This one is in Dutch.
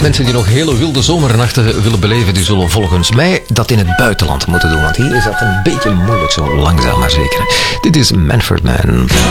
Mensen die nog hele wilde zomernachten willen beleven, die zullen volgens mij dat in het buitenland moeten doen. Want hier is dat een beetje moeilijk, zo langzaam maar zeker. Dit is Manfred Mann.